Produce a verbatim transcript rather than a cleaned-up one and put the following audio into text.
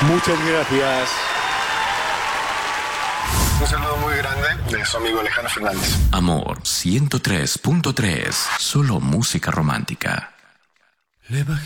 Muchas gracias. Un saludo muy grande de su amigo Alejandro Fernández. Amor ciento tres punto tres. Solo música romántica. Le bajé